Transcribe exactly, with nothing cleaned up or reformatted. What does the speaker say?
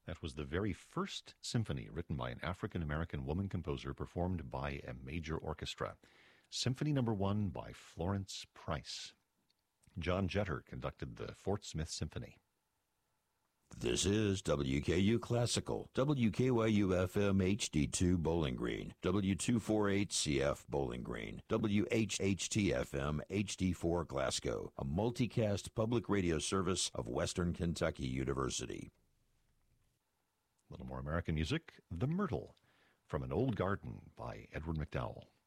That was the very first symphony written by an African-American woman composer performed by a major orchestra. Symphony Number One by Florence Price. John Jetter conducted the Fort Smith Symphony. This is W K U Classical, W K Y U F M H D two Bowling Green, W two forty-eight C F Bowling Green, W H H T F M H D four Glasgow, a multicast public radio service of Western Kentucky University. A little more American music, The Myrtle, from an Old Garden by Edward McDowell.